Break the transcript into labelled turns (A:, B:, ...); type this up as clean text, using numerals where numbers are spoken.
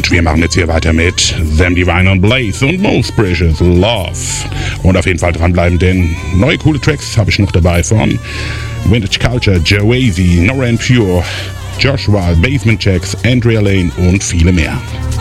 A: Und wir machen jetzt hier weiter mit Them Divine und Blaze und Most Precious Love. Und auf jeden Fall dranbleiben, denn neue coole Tracks habe ich noch dabei von Vintage Culture, Joazy, Nora and Pure, Joshua, Basement Jacks, Andrea Lane und viele mehr.